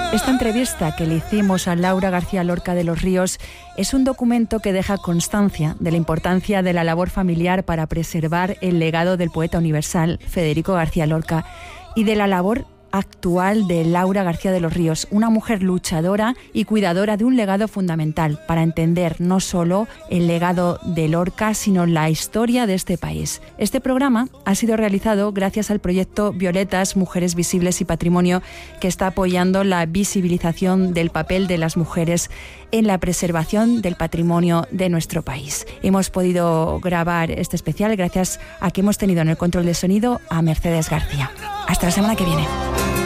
Esta entrevista que le hicimos a Laura García Lorca de los Ríos es un documento que deja constancia de la importancia de la labor familiar para preservar el legado del poeta universal Federico García Lorca y de la labor actual de Laura García de los Ríos, una mujer luchadora y cuidadora de un legado fundamental para entender no solo el legado de Lorca, sino la historia de este país. Este programa ha sido realizado gracias al proyecto Violetas, Mujeres Visibles y Patrimonio, que está apoyando la visibilización del papel de las mujeres en la preservación del patrimonio de nuestro país. Hemos podido grabar este especial gracias a que hemos tenido en el control de sonido a Mercedes García. Hasta la semana que viene.